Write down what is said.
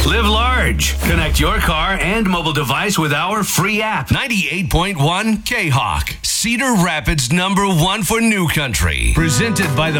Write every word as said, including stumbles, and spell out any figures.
Live large. Connect your car and mobile device with our free app. ninety-eight point one K-Hawk, Cedar Rapids number one for New Country. Presented by the